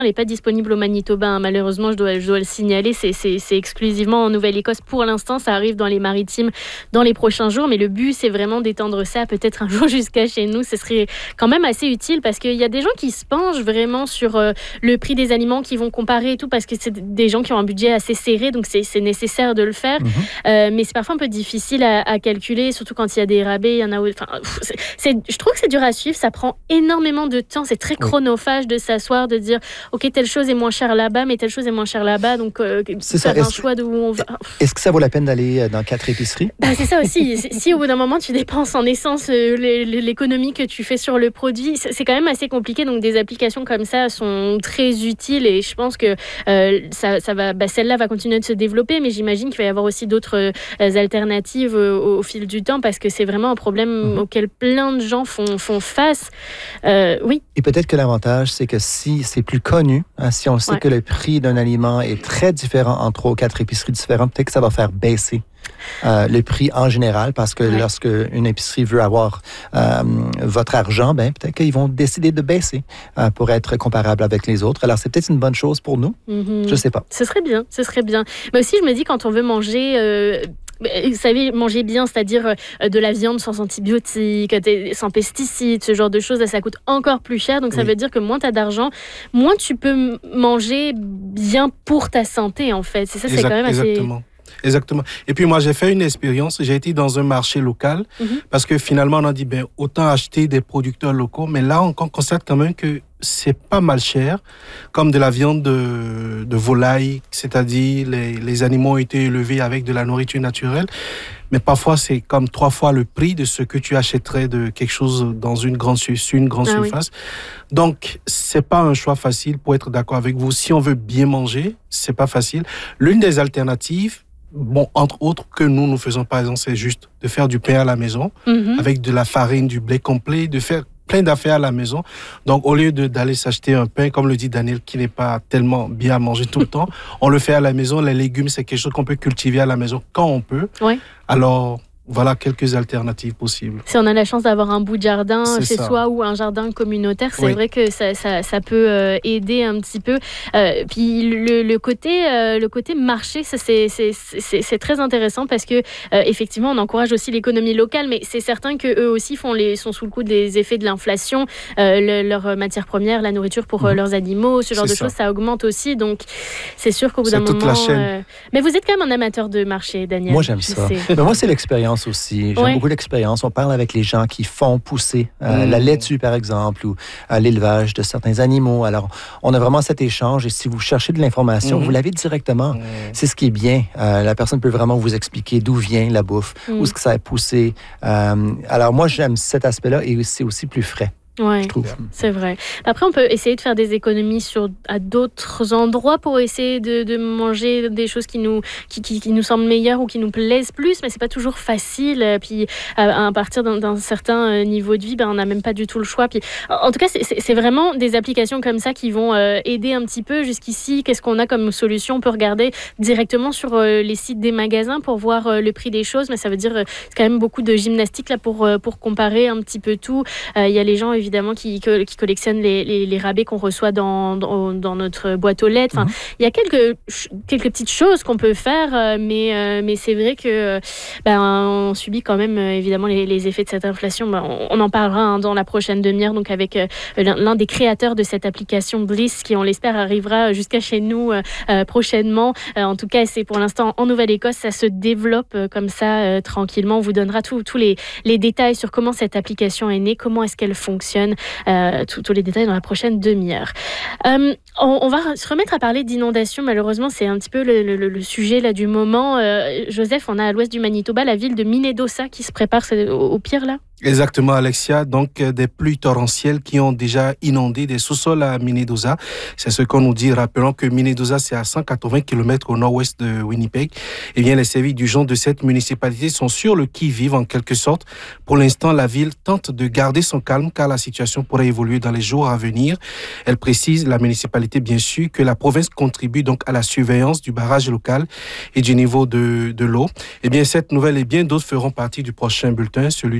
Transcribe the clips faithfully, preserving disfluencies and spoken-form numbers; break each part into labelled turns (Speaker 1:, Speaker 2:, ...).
Speaker 1: Elle n'est pas disponible au Manitoba, hein. Malheureusement, je dois, je dois le signaler, c'est, c'est, c'est exclusivement en Nouvelle-Écosse pour l'instant. Ça arrive dans les maritimes dans les prochains jours, mais le but, c'est vraiment d'étendre ça peut-être un jour jusqu'à chez nous. Ce serait quand même assez utile parce qu'il y a des gens qui se penchent vraiment sur euh, le prix des aliments, qui vont comparer et tout, parce que c'est des gens qui ont un budget assez serré, donc c'est, c'est nécessaire de le faire. Mmh. Euh, mais c'est parfois un peu difficile à, à calculer, surtout quand il y a des rabais. Il y en a, enfin, c'est, c'est, je trouve que c'est dur à suivre, ça prend énormément de temps, c'est très chronophage de s'asseoir, de dire ok, telle chose est moins chère là-bas, mais telle chose est moins chère là-bas, donc euh, c'est ça, un choix de où on va.
Speaker 2: Est-ce que ça vaut la peine d'aller dans quatre épiceries?
Speaker 1: Bah, c'est ça aussi. Si au bout d'un moment tu dépenses en essence euh, l'économie que tu fais sur le produit, c'est quand même assez compliqué. Donc des applications comme ça sont très utiles et je pense que euh, ça, ça va, bah, celle-là va continuer de se développer, mais j'imagine qu'il va y avoir aussi d'autres euh, alternatives euh, au, au fil du temps parce que c'est vraiment un problème mmh. auquel plein de gens font, font face. Euh, oui.
Speaker 2: Et peut-être que l'avantage, c'est que si c'est plus connu, hein, si on sait ouais. que le prix d'un aliment est très différent en trois ou quatre épiceries différentes, peut-être que ça va faire baisser euh, le prix en général, parce que ouais. lorsque une épicerie veut avoir euh, votre argent, ben, peut-être qu'ils vont décider de baisser euh, pour être comparable avec les autres. Alors, c'est peut-être une bonne chose pour nous. Mm-hmm. Je ne sais pas.
Speaker 1: Ce serait bien, ce serait bien. Mais aussi, je me dis, quand on veut manger... Euh... Vous savez, manger bien, c'est-à-dire euh, de la viande sans antibiotiques, sans pesticides, ce genre de choses, là, ça coûte encore plus cher. Donc, ça oui. veut dire que moins tu as d'argent, moins tu peux manger bien pour ta santé, en fait. C'est ça, exact, c'est quand même assez...
Speaker 3: Exactement. Exactement. Et puis moi, j'ai fait une expérience. J'ai été dans un marché local mm-hmm. parce que finalement, on a dit, ben, autant acheter des producteurs locaux. Mais là, on constate quand même que c'est pas mal cher, comme de la viande de, de volaille, c'est-à-dire les, les animaux ont été élevés avec de la nourriture naturelle. Mais parfois, c'est comme trois fois le prix de ce que tu achèterais de quelque chose dans une grande, sur une grande ah, surface. Oui. Donc, c'est pas un choix facile pour être d'accord avec vous. Si on veut bien manger, c'est pas facile. L'une des alternatives, bon, entre autres, que nous, nous faisons, par exemple, c'est juste de faire du pain à la maison, mm-hmm. avec de la farine, du blé complet, de faire plein d'affaires à la maison. Donc, au lieu de, d'aller s'acheter un pain, comme le dit Daniel, qui n'est pas tellement bien à manger tout le temps, on le fait à la maison. Les légumes, c'est quelque chose qu'on peut cultiver à la maison quand on peut. Ouais. Alors... Voilà quelques alternatives possibles.
Speaker 1: Si on a la chance d'avoir un bout de jardin c'est chez ça. Soi ou un jardin communautaire, c'est oui. vrai que ça, ça, ça peut euh, aider un petit peu. Euh, puis le, le, côté, euh, le côté marché, ça, c'est, c'est, c'est, c'est très intéressant parce que euh, effectivement, on encourage aussi l'économie locale, mais c'est certain qu'eux aussi font les, sont sous le coup des effets de l'inflation. Euh, le, leurs matières premières, la nourriture pour mmh. leurs animaux, ce genre c'est de ça. Choses, ça augmente aussi. Donc, c'est sûr qu'au bout
Speaker 3: c'est
Speaker 1: d'un
Speaker 3: toute
Speaker 1: moment...
Speaker 3: La chaîne.
Speaker 1: Euh... Mais vous êtes quand même un amateur de marché, Daniel.
Speaker 2: Moi, j'aime ça. Mais moi, c'est l'expérience aussi. J'aime ouais. beaucoup l'expérience. On parle avec les gens qui font pousser euh, mmh. la laitue, par exemple, ou euh, l'élevage de certains animaux. Alors, on a vraiment cet échange et si vous cherchez de l'information, mmh. vous l'avez directement. Mmh. C'est ce qui est bien. Euh, la personne peut vraiment vous expliquer d'où vient la bouffe, mmh. où est-ce que ça a poussé. Euh, alors, moi, j'aime cet aspect-là et c'est aussi plus frais.
Speaker 1: Oui, c'est vrai. Après, on peut essayer de faire des économies sur, à d'autres endroits pour essayer de, de manger des choses qui nous, qui, qui, qui nous semblent meilleures ou qui nous plaisent plus, mais c'est pas toujours facile. Puis, à, à partir d'un, d'un certain niveau de vie, ben, on n'a même pas du tout le choix. Puis, en tout cas, c'est, c'est vraiment des applications comme ça qui vont euh, aider un petit peu. Jusqu'ici, qu'est-ce qu'on a comme solution? On peut regarder directement sur euh, les sites des magasins pour voir euh, le prix des choses, mais ça veut dire euh, c'est quand même beaucoup de gymnastique là, pour, euh, pour comparer un petit peu tout. Il euh, y a les gens, évidemment, qui, qui collectionnent les, les, les rabais qu'on reçoit dans, dans, dans notre boîte aux lettres. Enfin, mm-hmm. il y a quelques, quelques petites choses qu'on peut faire, mais, euh, mais c'est vrai que ben, on subit quand même, évidemment, les, les effets de cette inflation. Ben, on, on en parlera hein, dans la prochaine demi-heure, donc avec euh, l'un, l'un des créateurs de cette application Bliss, qui, on l'espère, arrivera jusqu'à chez nous euh, prochainement. Euh, en tout cas, c'est pour l'instant en Nouvelle-Écosse, ça se développe euh, comme ça, euh, tranquillement. On vous donnera tous les, les détails sur comment cette application est née, comment est-ce qu'elle fonctionne. Euh, tous, tous les détails dans la prochaine demi-heure. Euh, on, on va se remettre à parler d'inondations. Malheureusement, c'est un petit peu le, le, le sujet là, du moment. Euh, Joseph, on a à l'ouest du Manitoba la ville de Minnedosa qui se prépare au, au pire là.
Speaker 3: Exactement, Alexia. Donc, euh, des pluies torrentielles qui ont déjà inondé des sous-sols à Minnedosa. C'est ce qu'on nous dit. Rappelons que Minnedosa, c'est à cent quatre-vingts kilomètres au nord-ouest de Winnipeg. Eh bien, les services d'urgence de cette municipalité sont sur le qui-vive, en quelque sorte. Pour l'instant, la ville tente de garder son calme, car la situation pourrait évoluer dans les jours à venir. Elle précise, la municipalité, bien sûr, que la province contribue donc à la surveillance du barrage local et du niveau de, de l'eau. Eh bien, cette nouvelle et bien d'autres feront partie du prochain bulletin, celui de seize heures.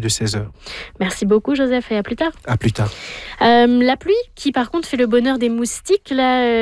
Speaker 1: Merci beaucoup, Joseph, et à plus tard.
Speaker 3: À plus tard.
Speaker 1: Euh, la pluie, qui par contre fait le bonheur des moustiques, là.